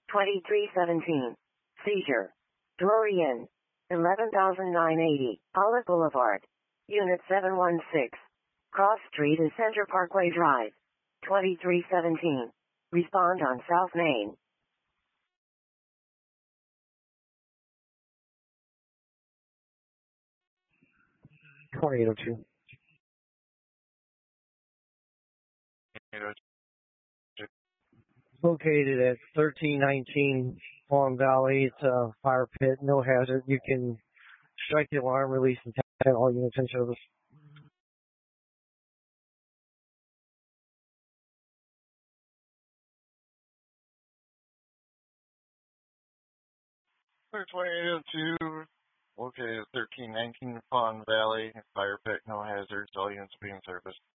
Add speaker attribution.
Speaker 1: 2317. Seizure. Drury Inn. 11,980. Olive Boulevard. Unit 716. Cross Street is Center Parkway Drive. 2317. Respond on South Main.
Speaker 2: 2802. Located at 1319 Fawn Valley. It's a fire pit, no hazard. You can strike the alarm, release and tag all units in service.
Speaker 3: Clear 2802, located at 1319 Fawn Valley, fire pit, no hazards, all units will be in service.